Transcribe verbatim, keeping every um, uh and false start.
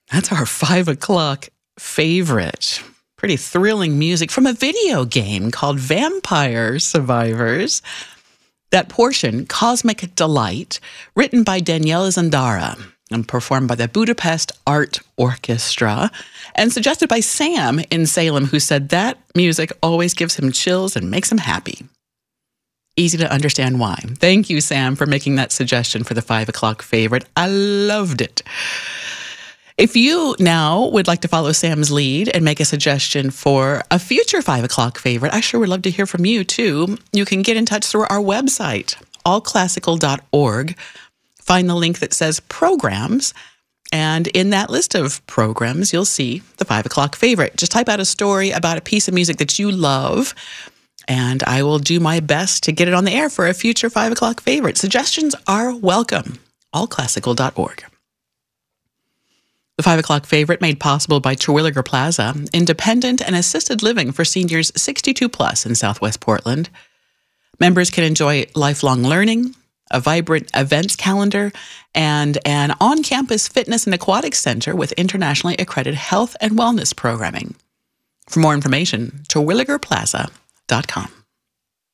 That's our five o'clock favorite. Pretty thrilling music from a video game called Vampire Survivors. That portion, Cosmic Delight, written by Danielle Zandara and performed by the Budapest Art Orchestra, and suggested by Sam in Salem, who said that music always gives him chills and makes him happy. Easy to understand why. Thank you, Sam, for making that suggestion for the five o'clock favorite. I loved it. If you now would like to follow Sam's lead and make a suggestion for a future five o'clock favorite, I sure would love to hear from you, too. You can get in touch through our website, all classical dot org. Find the link that says Programs, and in that list of programs, you'll see the five o'clock favorite. Just type out a story about a piece of music that you love, and I will do my best to get it on the air for a future five o'clock favorite. Suggestions are welcome. all classical dot org. The five o'clock favorite made possible by Terwilliger Plaza, independent and assisted living for seniors sixty-two plus in Southwest Portland. Members can enjoy lifelong learning, a vibrant events calendar, and an on-campus fitness and aquatics center with internationally accredited health and wellness programming. For more information, terwilliger plaza dot com.